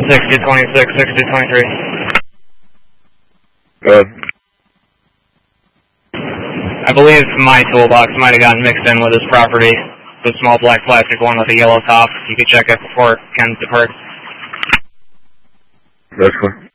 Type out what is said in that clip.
6026, 6023. Go ahead. I believe my toolbox might have gotten mixed in with his property. The small black plastic one with a yellow top. You could check it before Ken departs. That's cool.